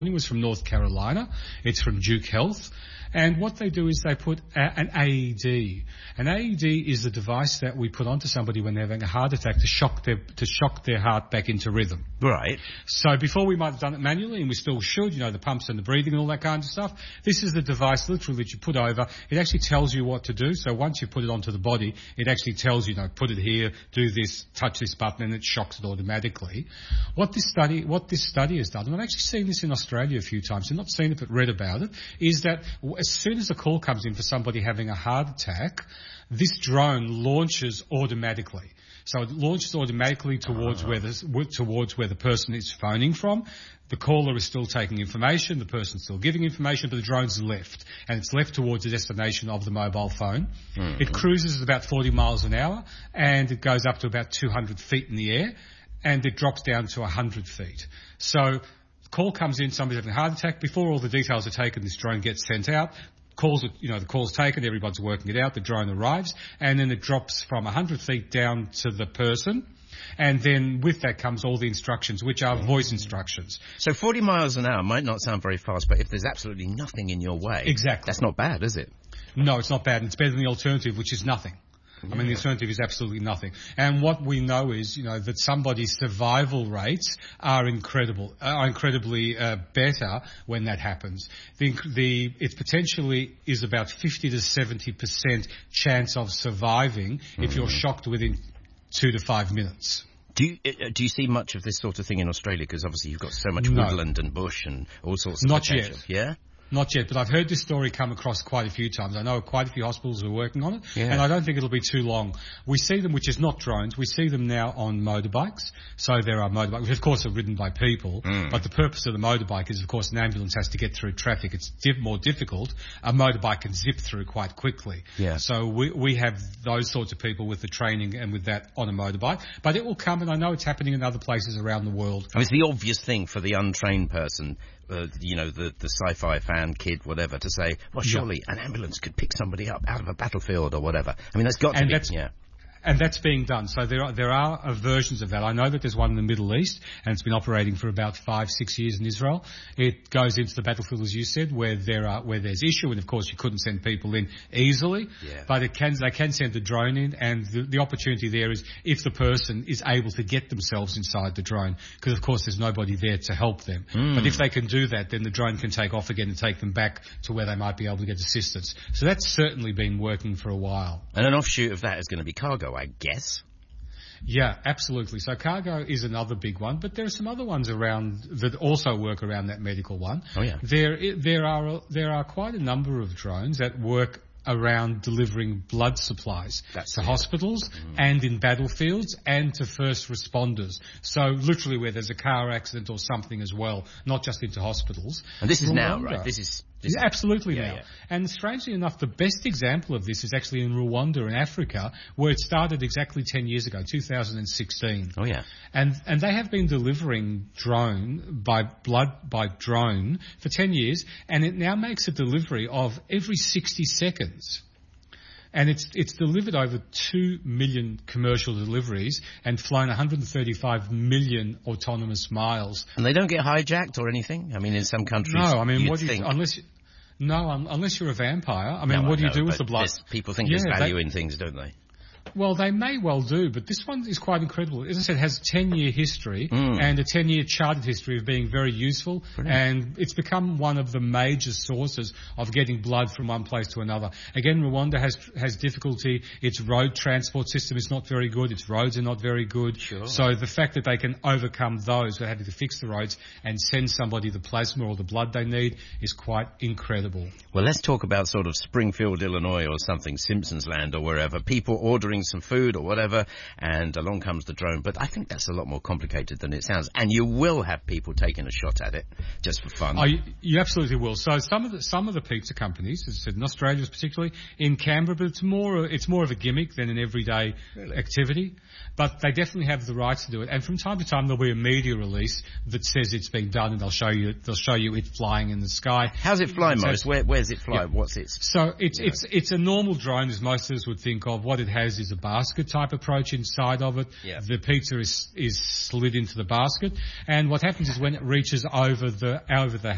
was from North Carolina. It's from Duke Health. And what they do is they put an AED. An AED is a device that we put onto somebody when they're having a heart attack to shock their heart back into rhythm. Right. So before we might have done it manually, and we still should, the pumps and the breathing and all that kind of stuff, this is the device literally that you put over. It actually tells you what to do. So once you put it onto the body, it actually tells you, put it here, do this, touch this button, and it shocks it automatically. What this study has done, and I've actually seen this in Australia a few times, and not seen it but read about it, is that as soon as a call comes in for somebody having a heart attack, this drone launches automatically. So it launches automatically towards where the person is phoning from. The caller is still taking information, the person's still giving information, but the drone's left, and it's left towards the destination of the mobile phone. Mm-hmm. It cruises at about 40 miles an hour, and it goes up to about 200 feet in the air, and it drops down to 100 feet. So the call comes in, somebody's having a heart attack. Before all the details are taken, this drone gets sent out. The call's taken, everybody's working it out, the drone arrives, and then it drops from 100 feet down to the person, and then with that comes all the instructions, which are voice instructions. So 40 miles an hour might not sound very fast, but if there's absolutely nothing in your way, exactly, that's not bad, is it? No, it's not bad, and it's better than the alternative, which is nothing. Yeah. I mean, the alternative is absolutely nothing. And what we know is, that somebody's survival rates are incredibly better when that happens. It potentially is about 50 to 70% chance of surviving if you're shocked within 2 to 5 minutes. Do you see much of this sort of thing in Australia? Because obviously you've got so much woodland and bush and all sorts of potential. Not yet. Yeah? Not yet, but I've heard this story come across quite a few times. I know quite a few hospitals are working on it, and I don't think it'll be too long. We see them, which is not drones, we see them now on motorbikes. So there are motorbikes, which of course are ridden by people, but the purpose of the motorbike is, of course, an ambulance has to get through traffic. It's more difficult. A motorbike can zip through quite quickly. Yeah. So we have those sorts of people with the training and with that on a motorbike. But it will come, and I know it's happening in other places around the world. I mean, it's the obvious thing for the untrained person, the sci-fi fan kid, whatever, to say, well, surely an ambulance could pick somebody up out of a battlefield or whatever. I mean, that's got to be, And that's being done. So there are versions of that. I know that there's one in the Middle East, and it's been operating for about 5-6 years in Israel. It goes into the battlefield, as you said, where there's issue, and of course you couldn't send people in easily. Yeah. But they can send a drone in, and the opportunity there is if the person is able to get themselves inside the drone, because of course there's nobody there to help them. But if they can do that, then the drone can take off again and take them back to where they might be able to get assistance. So that's certainly been working for a while. And an offshoot of that is going to be cargo, I guess. Yeah, absolutely. So cargo is another big one, but there are some other ones around that also work around that medical one. Oh yeah. There are quite a number of drones that work around delivering blood supplies to hospitals and in battlefields and to first responders. So literally where there's a car accident or something as well, not just into hospitals. And this is now, right? This is absolutely now. Yeah. And strangely enough, the best example of this is actually in Rwanda in Africa, where it started exactly 10 years ago, 2016. Oh yeah. And they have been delivering drone by drone for 10 years, and it now makes a delivery of every 60 seconds. And it's delivered over 2 million commercial deliveries and flown 135 million autonomous miles. And they don't get hijacked or anything? I mean, in some countries, no, I mean, unless you're a vampire. I mean, what do you do with the blood? People think there's value in things, don't they? Well, they may well do, but this one is quite incredible. As I said, it has a 10-year history and a 10-year charted history of being very useful. Brilliant. And it's become one of the major sources of getting blood from one place to another. Again, Rwanda has difficulty. Its road transport system is not very good. Its roads are not very good. Sure. So the fact that they can overcome those without having to fix the roads and send somebody the plasma or the blood they need is quite incredible. Well, let's talk about sort of Springfield, Illinois or something, Simpsons Land or wherever. People ordering some food or whatever, and along comes the drone. But I think that's a lot more complicated than it sounds. And you will have people taking a shot at it just for fun. Oh, you absolutely will. So some of the pizza companies, as I said, in Australia particularly, in Canberra, but it's more of a gimmick than an everyday activity. But they definitely have the right to do it. And from time to time there'll be a media release that says it's been done, and they'll show you it flying in the sky. How's it fly, Most? Where's it fly? Yeah. What's its? So it's a normal drone, as most of us would think of. What it has is a basket type approach inside of it. Yeah. The pizza is slid into the basket, and what happens is when it reaches over the